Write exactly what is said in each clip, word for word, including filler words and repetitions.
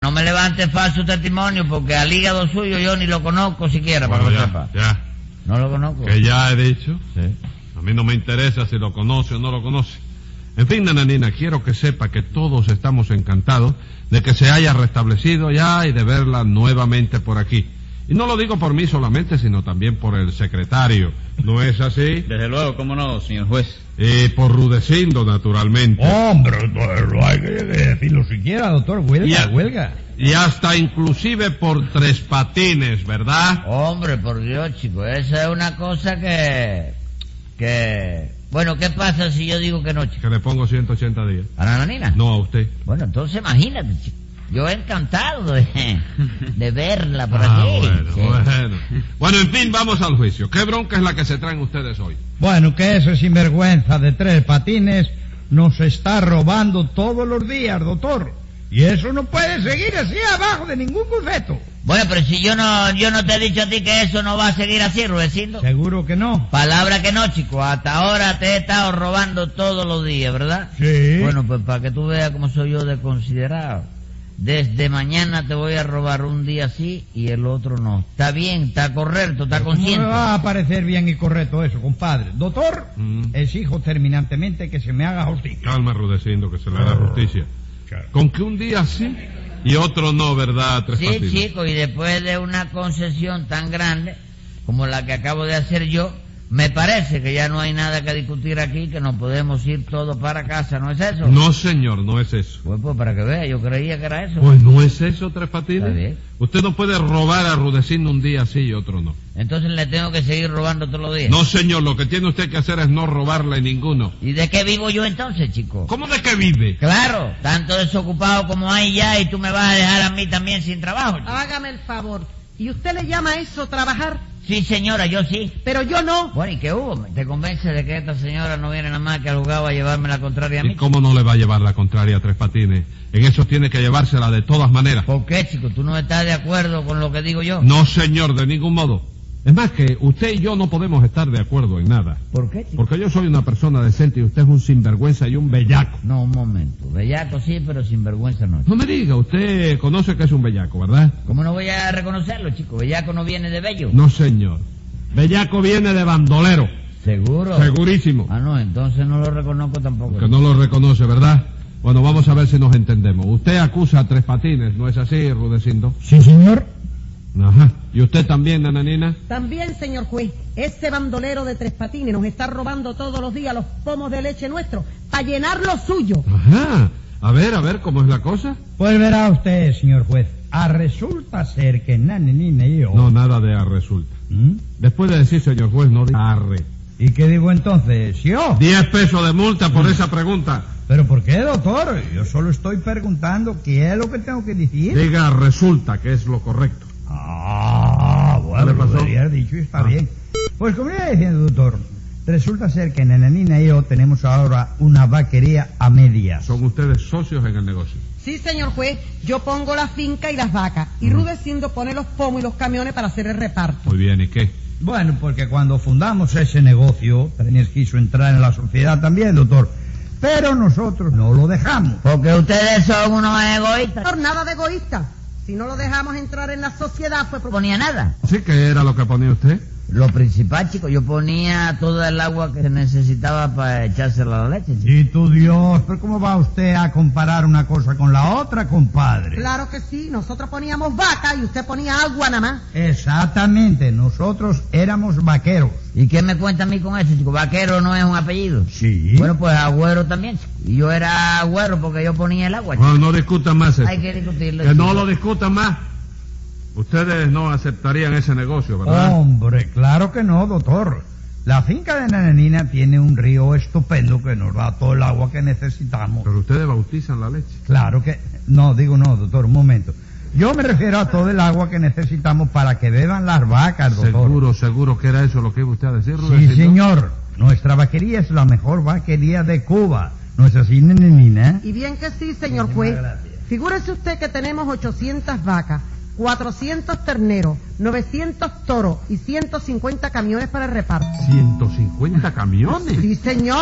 no me levante falso testimonio, porque al hígado suyo yo ni lo conozco siquiera, bueno, para que ya, lo sepa. Ya. No lo conozco. Que ya he dicho. Sí. A mí no me interesa si lo conoce o no lo conoce. En fin, nananina, quiero que sepa que todos estamos encantados de que se haya restablecido ya y de verla nuevamente por aquí. Y no lo digo por mí solamente, sino también por el secretario. ¿No es así? Desde luego, cómo no, señor juez. Y por Rudecindo, naturalmente. Hombre, no hay que decirlo siquiera, doctor. Huelga, Ya. huelga. Y hasta inclusive por Tres Patines, ¿verdad? Hombre, por Dios, chico, esa es una cosa que... que... Bueno, ¿qué pasa si yo digo que no, chico? Que le pongo ciento ochenta días. ¿A la nananina? No a usted. Bueno, entonces imagínate, chico. Yo encantado de, de verla por Ah, aquí. bueno, Sí. bueno. Bueno, en fin, vamos al juicio. ¿Qué bronca es la que se traen ustedes hoy? Bueno, que ese sinvergüenza de Tres Patines nos está robando todos los días, doctor. Y eso no puede seguir así abajo de ningún concepto. Bueno, pero si yo no yo no te he dicho a ti que eso no va a seguir así, Rudecindo. ¿Seguro que no? Palabra que no, chico. Hasta ahora te he estado robando todos los días, ¿verdad? Sí. Bueno, pues para que tú veas cómo soy yo de considerado. Desde mañana te voy a robar un día sí y el otro no. Está bien, está correcto, está ¿Cómo me consciente. va a parecer bien y correcto eso, compadre? Doctor, Mm. exijo terminantemente que se me haga justicia. Calma, Rudecindo, que se le da justicia. Con que un día sí y otro no, ¿verdad, Tres Sí, Patines? chico, y después de una concesión tan grande como la que acabo de hacer yo, me parece que ya no hay nada que discutir aquí, que nos podemos ir todos para casa, ¿no es eso? No, señor, no es eso. Pues, pues para que vea, yo creía que era eso. Pues no es eso, Tres Patines. Está bien. Usted no puede robar a Rudecindo un día sí y otro no. Entonces le tengo que seguir robando todos los días. No, señor, lo que tiene usted que hacer es no robarle ninguno. ¿Y de qué vivo yo entonces, chico? ¿Cómo de qué vive? Claro, tanto desocupado como hay ya, y tú me vas a dejar a mí también sin trabajo, chico. Hágame el favor. ¿Y usted le llama a eso trabajar? Sí, señora, yo sí. Pero yo no. Bueno, ¿y qué hubo? ¿Te convence de que esta señora no viene nada más que al juzgado a llevarme la contraria a mí? ¿Y cómo no le va a llevar la contraria a Tres Patines? En eso tiene que llevársela de todas maneras. ¿Por qué, chico? ¿Tú no estás de acuerdo con lo que digo yo? No, señor, de ningún modo. Es más que usted y yo no podemos estar de acuerdo en nada. ¿Por qué, chico? Porque yo soy una persona decente y usted es un sinvergüenza y un bellaco. No, un momento. Bellaco sí, pero sin vergüenza no. No me diga, usted conoce que es un bellaco, ¿verdad? ¿Cómo no voy a reconocerlo, chico? Bellaco no viene de bello. No, señor. Bellaco viene de bandolero. ¿Seguro? Segurísimo. Ah, no, entonces no lo reconozco tampoco. Que no lo reconoce, ¿verdad? Bueno, vamos a ver si nos entendemos. Usted acusa a Tres Patines, ¿no es así, Rudecindo? Sí, señor. Ajá. ¿Y usted también, nananina? También, señor juez, ese bandolero de Tres Patines nos está robando todos los días los pomos de leche nuestros para llenar lo suyo. Ajá. A ver, a ver, ¿cómo es la cosa? Pues verá usted, señor juez. A resulta ser que Nananina y yo... No, nada de a resulta. ¿Mm? Después de decir, señor juez, no diga arre. ¿Y qué digo entonces? ¿Yo? Diez pesos de multa por esa pregunta. ¿Pero por qué, doctor? Yo solo estoy preguntando qué es lo que tengo que decir. Diga resulta, que es lo correcto. Ah, bueno, ¿Qué le pasó? lo debería haber dicho y está Ah. bien. Pues como iba diciendo, doctor, resulta ser que Nananina y yo tenemos ahora una vaquería a medias. Son ustedes socios en el negocio. Sí, señor juez, yo pongo la finca y las vacas, y Rudecindo pone los pomos y los camiones para hacer el reparto. Muy bien, ¿y qué? Bueno, porque cuando fundamos ese negocio, Trenes quiso entrar en la sociedad también, doctor. Pero nosotros no lo dejamos. Porque ustedes son unos egoístas. Por nada de egoísta. Si no lo dejamos entrar en la sociedad fue No por... ponía nada. ¿Sí que era lo que ponía usted? Lo principal, chico, yo ponía toda el agua que se necesitaba para echársela a la leche, chico. Y tu Dios, pero ¿cómo va usted a comparar una cosa con la otra, compadre? Claro que sí, nosotros poníamos vaca y usted ponía agua nada más. Exactamente, nosotros éramos vaqueros. ¿Y qué me cuenta a mí con eso, chico? Vaquero no es un apellido. Sí. Bueno, pues agüero también, chico. Y yo era agüero porque yo ponía el agua, chico. No, no discutan más eso. Hay que discutirlo, Que chico. no lo discutan más. Ustedes no aceptarían ese negocio, ¿verdad? Hombre, claro que no, doctor. La finca de Nananina tiene un río estupendo que nos da todo el agua que necesitamos. Pero ustedes bautizan la leche. Claro que... No, digo no, doctor, un momento. Yo me refiero a todo el agua que necesitamos para que beban las vacas, doctor. Seguro, seguro que era eso lo que iba usted a decir, Sí, Rudecindo. señor. Nuestra vaquería es la mejor vaquería de Cuba. ¿No es así, Nananina? Y bien que sí, señor juez. Figúrese usted que tenemos ochocientas vacas, cuatrocientos terneros, novecientos toros y ciento cincuenta camiones para el reparto. ¿ciento cincuenta camiones? Sí, señor.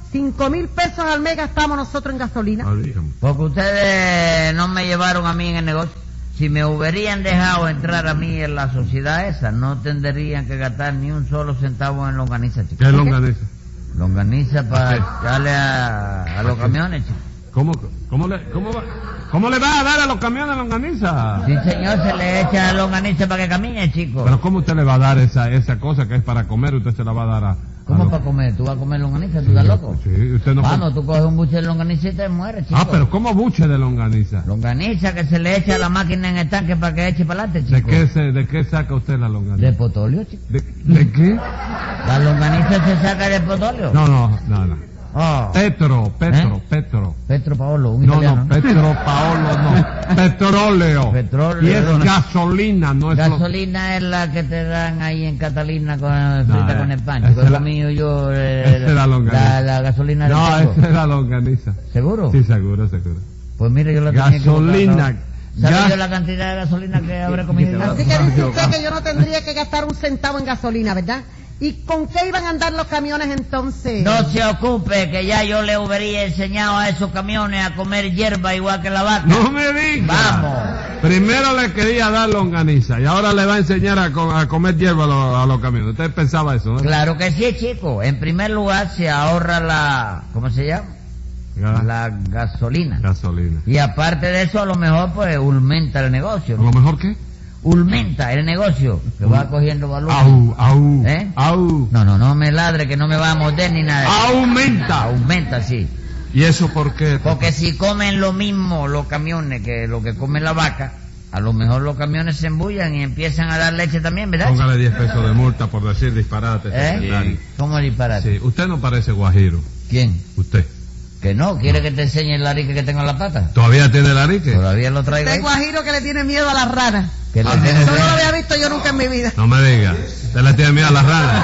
Cinco mil pesos al mes gastamos nosotros en gasolina. Ah, dígame. Porque ustedes no me llevaron a mí en el negocio. Si me hubieran dejado entrar a mí en la sociedad esa, no tendrían que gastar ni un solo centavo en longaniza, chicos. ¿Qué es longaniza? Longaniza para ¿Qué? darle a, a los camiones, chicos. ¿Cómo, cómo, le, cómo, va, ¿Cómo le va a dar a los camiones longaniza? Sí, señor, se le echa longaniza para que camine, chicos. Pero ¿cómo usted le va a dar esa esa cosa que es para comer? Usted se la va a dar a... ¿Cómo a para comer? ¿Tú vas a comer longaniza? ¿Tú estás loco? Sí, usted no... Vamos, tú coges un buche de longaniza y te mueres, chico. Ah, pero ¿cómo buche de longaniza? Longaniza que se le echa a la máquina en el tanque para que eche para adelante, ¿De chico. qué, se, ¿De qué saca usted la longaniza? De potolio, chico. ¿De, ¿De qué? La longaniza se saca de potolio. No, no, no, no. Oh. Petro, Petro, ¿Eh? Petro. Petro Paolo, un No, italiano. no, Petro Paolo no. Petróleo. Petróleo. Y es gasolina, no es... lo- Gasolina es la que te dan ahí en Catalina con, frita eh, con el pan. esa chico. es Es la- lo mío yo... eh, esa es la longaniza. la, la gasolina del No, tango. esa es la longaniza. ¿Seguro? Sí, seguro, seguro. Pues mire, yo la tenía Gasolina. equivocada. ¿Sabe Gas- yo la cantidad de gasolina que habré comido? Así que dice usted que yo no tendría que gastar un centavo en gasolina, ¿verdad? ¿Y con qué iban a andar los camiones entonces? No se ocupe, que ya yo le hubiera enseñado a esos camiones a comer hierba igual que la vaca. No me diga. Vamos. Primero le quería dar longaniza y ahora le va a enseñar a, co- a comer hierba a, los- a los camiones. Usted pensaba eso, ¿no? Claro que sí, chico. En primer lugar se ahorra la... ¿Cómo se llama? Ga- La gasolina. Gasolina. Y aparte de eso, a lo mejor, pues, aumenta el negocio. ¿A lo mejor qué? Aumenta el negocio, que va cogiendo valor. Au, au, ¿Eh? au. No, no, no me ladre, que no me va a morder ni nada. de eso. Aumenta. Aumenta, sí. ¿Y eso por qué? Porque si comen lo mismo los camiones que lo que come la vaca, a lo mejor los camiones se embullan y empiezan a dar leche también, ¿verdad? Póngale diez pesos de multa por decir disparate, ¿Eh? secretario. ¿Cómo disparate? Sí, usted no parece guajiro. ¿Quién? Usted. Que no, ¿quiere que te enseñe el arique que tengo en la pata? ¿Todavía tiene el arique? Todavía lo traigo ahí. Usted guajiro que le tiene miedo a las ranas. Que le Ah, tengo Eso no que- lo había visto yo nunca en mi vida. No me diga. ¿Usted le tiene miedo a las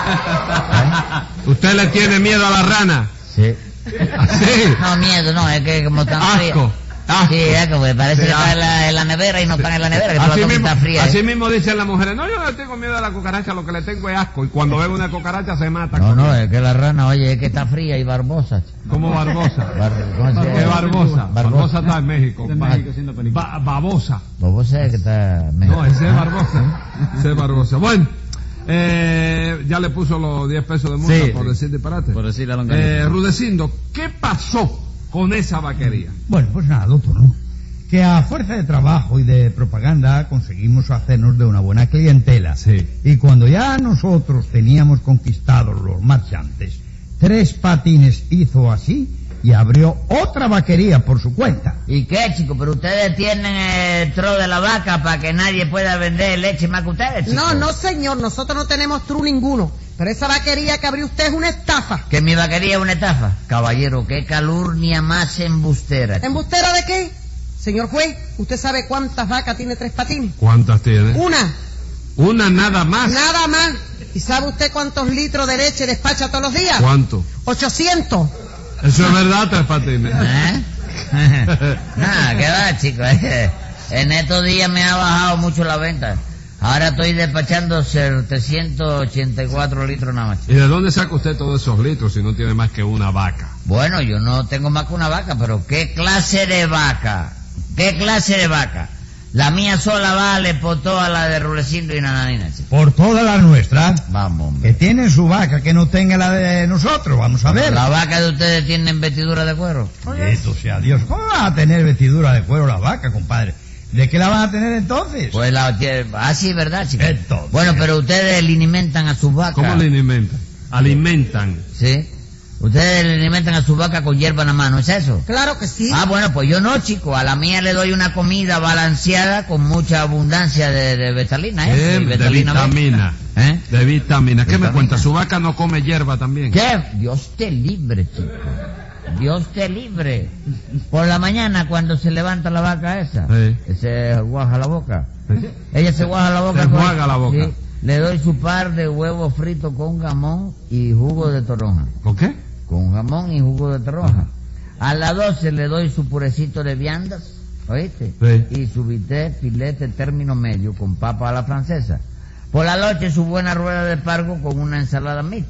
ranas? ¿Usted le tiene miedo a las ranas? Sí. ¿Así? No, miedo, no, es que como están frías. Asco. Asco. Sí, es que pues, parece Sí, que está en asco. la, en la nevera y no están en la nevera, que toda Así la cosa mismo, está fría. así ¿eh? mismo dicen las mujeres, no, yo no le tengo miedo a la cucaracha, lo que le tengo es asco. Y cuando ven una cucaracha se mata. No, con no, ella. es que la rana, oye, es que está fría y barbosa. chico. Como Barbosa. Bar- ¿cómo se llama? ¿Qué Barbosa? Barbosa. Barbosa está en México. En Ba- México haciendo películas. ba- babosa. Barbosa es que está mejor. No, ese es Barbosa. Ese es Barbosa. Bueno, eh, ya le puso los diez pesos de multa Sí. por decir disparate. Por decir la longaniza. Eh, Rudecindo, ¿qué pasó con esa vaquería? Bueno, pues nada, doctor, ¿no? Que a fuerza de trabajo y de propaganda conseguimos hacernos de una buena clientela. Sí. Y cuando ya nosotros teníamos conquistados los marchantes, Tres Patines hizo así y abrió otra vaquería por su cuenta. ¿Y qué, chico? Pero ustedes tienen el tro de la vaca para que nadie pueda vender leche más que ustedes, chico. No, no, señor, nosotros no tenemos true ninguno. Pero esa vaquería que abrió usted es una estafa. Que mi vaquería es una estafa. Caballero, qué calurnia más embustera. chico. ¿Embustera de qué? Señor juez, ¿usted sabe cuántas vacas tiene Tres Patines? ¿Cuántas tiene? Una, Una nada más. nada más. ¿Y sabe usted cuántos litros de leche despacha todos los días? ¿Cuánto? ochocientos. Eso es verdad, Tres Patines. ¿Eh? Nada, ¿qué va, chico? En estos días me ha bajado mucho la venta. Ahora estoy despachando setecientos ochenta y cuatro litros nada más. ¿Y de dónde saca usted todos esos litros si no tiene más que una vaca? Bueno, yo no tengo más que una vaca, pero ¿qué clase de vaca? ¿Qué clase de vaca? La mía sola vale por toda la de Rulecindo y Nananina, chico. Por todas las nuestras, Vamos, hombre. que tienen su vaca, que no tenga la de nosotros, vamos a ver. ¿La vaca de ustedes tienen vestidura de cuero? Esto sea Dios, ¿cómo va a tener vestidura de cuero la vaca, compadre? ¿De qué la van a tener entonces? Pues la tiene... Ah, sí, ¿verdad, chico? Entonces. Bueno, pero ustedes alimentan a sus vacas. ¿Cómo le alimentan? Alimentan. Sí. Ustedes le alimentan a su vaca con hierba en la mano, ¿es eso? Claro que sí. Ah, bueno, pues yo no, chico. A la mía le doy una comida balanceada con mucha abundancia de, de betalina, ¿eh? Eh, Y de betalina B. vitamina. ¿Eh? De vitamina. ¿Qué me Vitamina. cuenta? ¿Su vaca no come hierba también? ¿Qué? Dios te libre, chico. Dios te libre. Por la mañana, cuando se levanta la vaca esa, Sí. se guaja la boca. Ella se guaja la boca. Se con- enjuaga la boca. Sí. Le doy su par de huevos fritos con jamón y jugo de toronja. ¿Con qué? Con jamón y jugo de toronja. A las doce le doy su purecito de viandas, ¿oíste? Sí. Y su bistec, filete término medio con papa a la francesa. Por la noche su buena rueda de pargo con una ensalada mixta.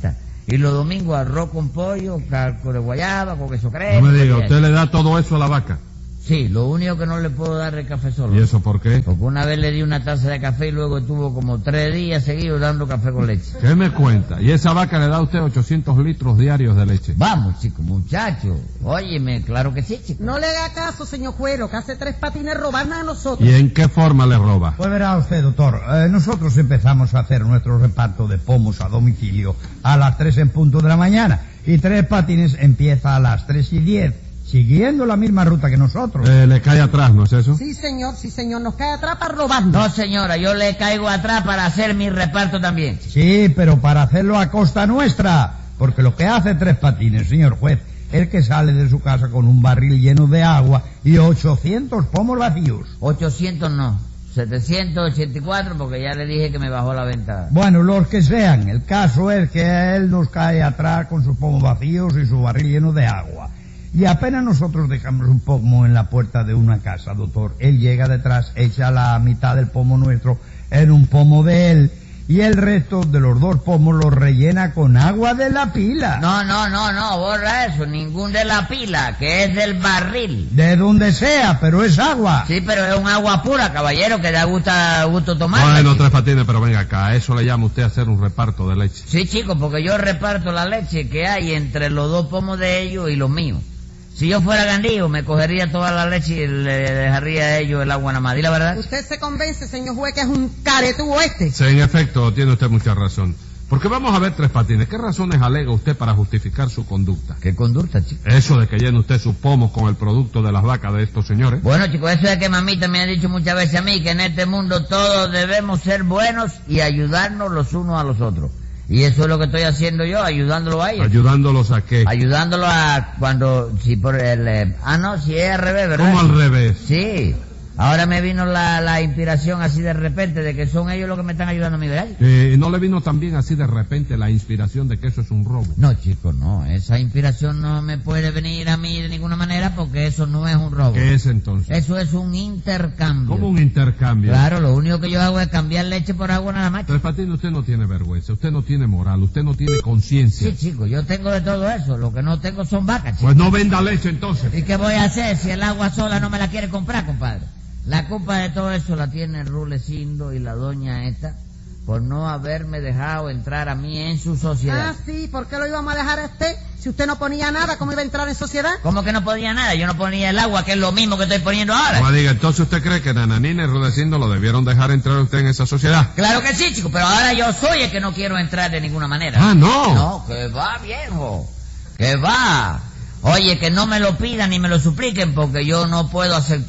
Y los domingos arroz con pollo, calco de guayaba, con queso crema. No me diga, ¿usted le da todo eso a la vaca? Sí, lo único que no le puedo dar es café solo. ¿Y eso por qué? Porque una vez le di una taza de café y luego estuvo como tres días seguidos dando café con leche. ¿Qué me cuenta? ¿Y esa vaca le da a usted ochocientos litros diarios de leche? Vamos, chico, muchacho. Óyeme, claro que sí, chico. No le haga caso, señor Juez, lo que hace Tres Patines robarnos a nosotros. ¿Y en qué forma le roba? Pues verá usted, doctor, eh, nosotros empezamos a hacer nuestro reparto de pomos a domicilio a las tres en punto de la mañana y Tres Patines empieza a las tres y diez, siguiendo la misma ruta que nosotros. Eh, le cae atrás, ¿no es eso? Sí, señor, sí, señor, nos cae atrás para robarnos. No, señora, yo le caigo atrás para hacer mi reparto también. Sí, pero para hacerlo a costa nuestra, porque lo que hace Tres Patines, señor juez, es que sale de su casa con un barril lleno de agua y ochocientos pomos vacíos. ochocientos no, setecientos ochenta y cuatro porque ya le dije que me bajó la venta. Bueno, los que sean, el caso es que él nos cae atrás con sus pomos vacíos y su barril lleno de agua. Y apenas nosotros dejamos un pomo en la puerta de una casa, doctor, él llega detrás, echa la mitad del pomo nuestro en un pomo de él y el resto de los dos pomos los rellena con agua de la pila. No, no, no, no, borra eso, ningún de la pila, que es del barril. De donde sea, pero es agua. Sí, pero es un agua pura, caballero, que da gusto, gusto tomarla. Bueno, chico. Tres Patines, pero venga acá, ¿a eso le llama usted hacer un reparto de leche? Sí, chico, porque yo reparto la leche que hay entre los dos pomos de ellos y los míos. Si yo fuera Gandillo, me cogería toda la leche y le dejaría a ellos el agua nada más. ¿Y la verdad? Usted se convence, señor juez, que es un caretú este. Sí, en efecto, tiene usted mucha razón. Porque vamos a ver, Tres Patines, ¿qué razones alega usted para justificar su conducta? ¿Qué conducta, chico? Eso de que llene usted sus pomos con el producto de las vacas de estos señores. Bueno, chicos, eso es que mamita me ha dicho muchas veces a mí, que en este mundo todos debemos ser buenos y ayudarnos los unos a los otros. Y eso es lo que estoy haciendo yo, ayudándolo a ellos. ¿Ayudándolos a qué? Ayudándolo a cuando, si por el, eh, ah no, si es al revés, ¿verdad? ¿Cómo al revés? Sí, ahora me vino la, la inspiración así de repente de que son ellos los que me están ayudando a mí, ¿verdad? Eh, ¿No le vino también así de repente la inspiración de que eso es un robo? No, chico, no, esa inspiración no me puede venir a mí de ninguna manera porque eso no es un robo. ¿Qué es entonces? Eso es un intercambio. ¿Cómo un intercambio? Claro, lo único que yo hago es cambiar leche por agua nada más. Tres Patines, usted no tiene vergüenza, usted no tiene moral, usted no tiene conciencia. Sí, chico, yo tengo de todo eso, lo que no tengo son vacas, chico. Pues no venda leche entonces. ¿Y qué voy a hacer si el agua sola no me la quiere comprar, compadre? La culpa de todo eso la tiene Rulecindo y la doña esta por no haberme dejado entrar a mí en su sociedad. Ah, sí, ¿por qué lo íbamos a dejar a usted? Si usted no ponía nada, ¿cómo iba a entrar en sociedad? ¿Cómo que no podía nada? Yo no ponía el agua, que es lo mismo que estoy poniendo ahora. No me diga, entonces usted cree que Nananina y Rudecindo lo debieron dejar entrar a usted en esa sociedad. Claro que sí, chico, pero ahora yo soy el que no quiero entrar de ninguna manera. Ah, no. No, que va, viejo, que va. Oye, que no me lo pidan ni me lo supliquen porque yo no puedo aceptar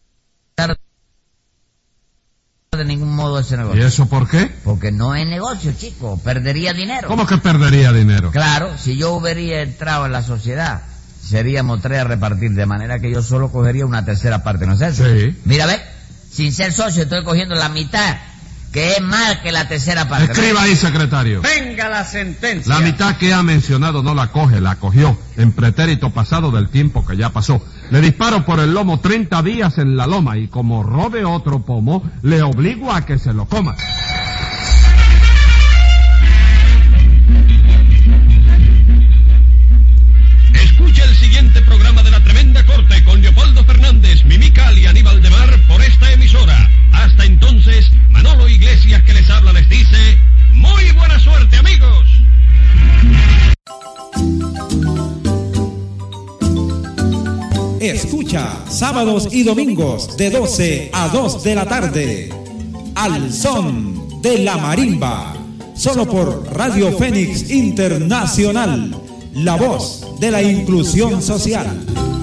de ningún modo ese negocio. ¿Y eso por qué? Porque no es negocio, chico, perdería dinero. ¿Cómo que perdería dinero? Claro, si yo hubiera entrado en la sociedad, seríamos tres a repartir, de manera que yo solo cogería una tercera parte, ¿no es eso? Sí. Mira, ve, sin ser socio estoy cogiendo la mitad, que es más que la tercera parte. Escriba ahí, secretario. Venga la sentencia. La mitad que ha mencionado no la coge, la cogió en pretérito pasado del tiempo que ya pasó. Le disparo por el lomo treinta días en la loma y como robe otro pomo, le obligo a que se lo coma. Escucha el siguiente programa de La Tremenda Corte con Leopoldo Fernández, Mimical y Aníbal de Mar por esta emisora. Hasta entonces, Manolo Iglesias que les habla les dice, muy buena suerte, amigos. Escucha sábados y domingos de doce a dos de la tarde. Al son de la marimba. Solo por Radio Fénix Internacional. La voz de la inclusión social.